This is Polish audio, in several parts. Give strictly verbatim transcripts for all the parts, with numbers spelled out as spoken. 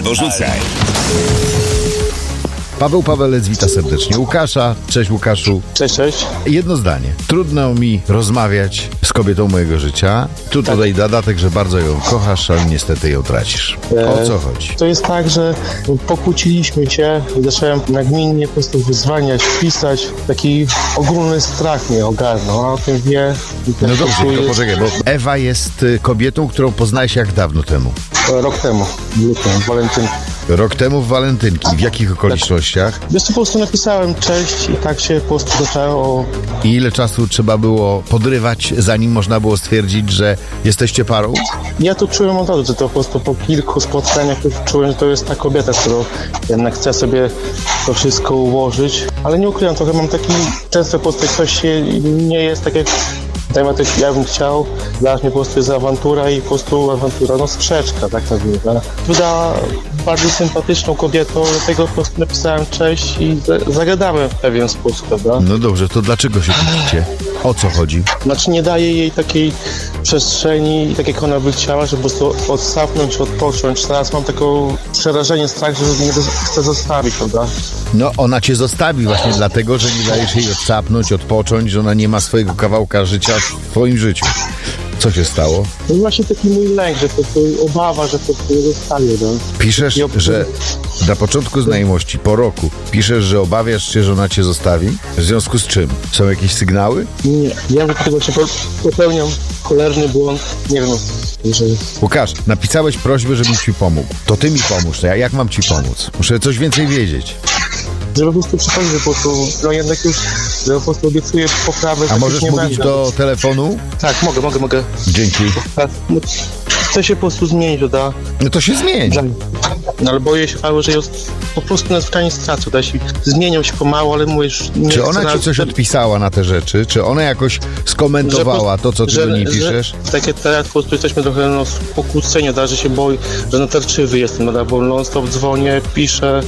Albo rzucaj. Paweł Pawelec wita serdecznie Łukasza. Cześć Łukaszu. Cześć, cześć. Jedno zdanie. Trudno mi rozmawiać z kobietą mojego życia. Tu Tak. tutaj dodatek, że bardzo ją kochasz, ale niestety ją tracisz. O co chodzi? To jest tak, że pokłóciliśmy się i zacząłem nagminnie po prostu wyzwaniać, pisać. Taki ogólny strach mnie ogarnął. Ona o tym wie. I No też dobrze, czuje- tylko poczekaj, bo Ewa jest y, kobietą, którą poznałeś jak dawno temu? Rok temu, w lutym, w walentynki. Rok temu w walentynki. W jakich okolicznościach? Wiesz co, po prostu napisałem cześć i tak się po prostu zaczęło. I ile czasu trzeba było podrywać, zanim można było stwierdzić, że jesteście parą? Ja to czułem od razu, że to po prostu po kilku spotkaniach już czułem, że to jest ta kobieta, którą jednak chcę sobie to wszystko ułożyć. Ale nie ukrywam, trochę mam taki, często po prostu ktoś się nie jest tak jak dajmy to, ja bym chciał, dla mnie po prostu jest awantura i po prostu awantura, no sprzeczka, tak nazwijmy. Wydała bardziej sympatyczną kobietą, dlatego po prostu napisałem cześć i za- zagadałem w pewien sposób, prawda? No dobrze, to dlaczego się kłócicie? O co chodzi? Znaczy nie daje jej takiej przestrzeni, tak jak ona by chciała, żeby po prostu odsapnąć, odpocząć. Teraz mam takie przerażenie, strach, że mnie do- chce zostawić, prawda? No ona cię zostawi właśnie dlatego, że nie dajesz jej odsapnąć, odpocząć, że ona nie ma swojego kawałka życia w twoim życiu. Co się stało? No i właśnie taki mój lęk, że po prostu obawa, że po prostu mnie zostawię, no. Piszesz, że na początku znajomości, po roku, piszesz, że obawiasz się, że ona cię zostawi? W związku z czym? Są jakieś sygnały? Nie, ja dlatego się po- popełniam cholerny błąd, nie wiem, że... Łukasz, napisałeś prośbę, żebym ci pomógł. To ty mi pomóż, to ja jak mam ci pomóc? Muszę coś więcej wiedzieć. Żeby po prostu przychodzić, że po prostu, no jednak już, że po prostu obiecuję poprawę. A takich możesz nie mówić będę. do telefonu? Tak, mogę, mogę, mogę. Dzięki. Tak, no, chcę się po prostu zmienić, da. No to się zmień. No ale boję się, Paweł, że ją po prostu na spotkanie stracę, da się, zmienią się pomału, ale mówisz... Nie Czy chcę ona ci na- coś odpisała na te rzeczy? Czy ona jakoś skomentowała to, co ty do niej piszesz? Że, takie teraz po prostu jesteśmy trochę no, pokłóceni, da, że się boi, że natarczywy jestem, da, bo non-stop dzwonię, piszę.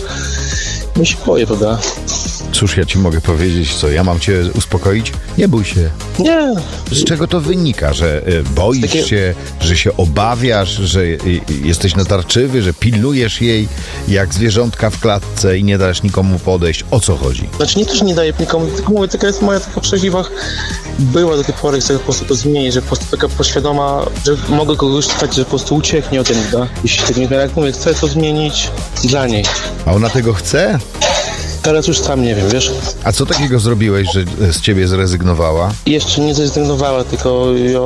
No się boję, prawda? Cóż ja ci mogę powiedzieć, co? Ja mam cię uspokoić? Nie bój się. Nie, Z czego to wynika? Że y, boisz Takie- się, że się obawiasz, że y, y, jesteś natarczywy, że pilnujesz jej jak zwierzątka w klatce i nie dasz nikomu podejść? O co chodzi? znaczy nie to, że nie daję nikomu, tylko mówię, taka jest moja taka przeżywa była do tej pory, chcę po prostu to zmienić, że po prostu taka poświadoma, że mogę kogoś stać, że po prostu ucieknie ode mnie, da? Jeśli tak nie wiem, jak mówię, chcę to zmienić dla niej. A ona tego chce? Teraz już sam nie wiem, wiesz? A co takiego zrobiłeś, że y, z ciebie zrezygnowała? Jeszcze nie zrezygnowała, tylko ja...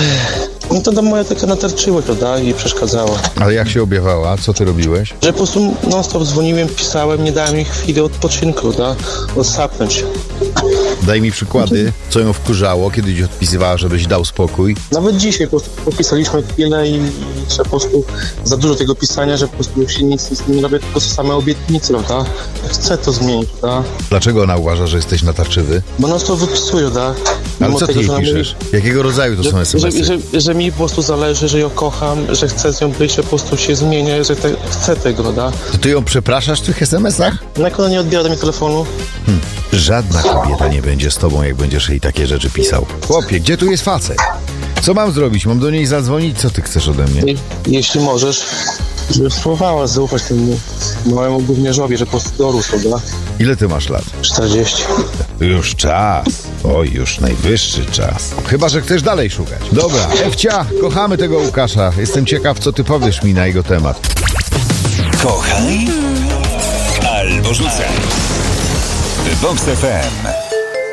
No to ta moja taka natarczywość, prawda? I przeszkadzała. Ale jak się objawała? Co ty robiłeś? Że po prostu non-stop dzwoniłem, pisałem, nie dałem jej chwili odpoczynku, da? Odsapnąć. Daj mi przykłady, co ją wkurzało, kiedy ci odpisywała, żebyś dał spokój. Nawet dzisiaj po prostu popisaliśmy chwilę i, i że po prostu za dużo tego pisania, że po prostu już się nic, nic nie robię, tylko same obietnice, prawda? Chcę to zmienić, prawda? Dlaczego ona uważa, że jesteś natarczywy? Bo nas to wypisuję, da? Ale Mimo co ty tego, jej że ona mówi, piszesz? Jakiego rodzaju to są Że, esemesy? że, że, że mi po prostu zależy, że ją kocham, że chcę z nią być, że po prostu się zmienię, że te, chcę tego, da? To ty ją przepraszasz w tych esemesach? No jak ona nie odbiera do mnie telefonu, Żadna kobieta nie będzie z tobą, jak będziesz jej takie rzeczy pisał. Chłopie, gdzie tu jest facet? Co mam zrobić? Mam do niej zadzwonić? Co ty chcesz ode mnie? je, jeśli możesz, żeby spróbowała zaufać temu małemu gówniarzowi, że po prostu dorósł, da? Ile ty masz lat? czterdzieści. Już czas. Oj, już najwyższy czas. Chyba, że chcesz dalej szukać. Dobra, Ewcia, kochamy tego Łukasza. Jestem ciekaw, co ty powiesz mi na jego temat. Kochaj albo rzucaj. Vox F M.